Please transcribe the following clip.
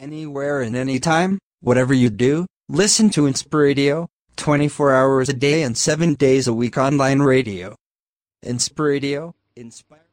Anywhere and anytime, whatever you do, listen to Inspiradio, 24 hours a day and 7 days a week online radio. Inspiradio, inspire.